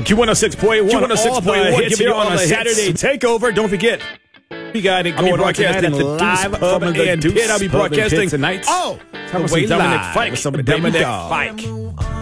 Q106.1. Q106.1. Give you on a Saturday takeover. Don't forget. We got it going on tonight and live from and Pit. I'll be broadcasting tonight. Oh, Tell us the way some Dominic live Fike. with some Baby Dominic dog. Fike.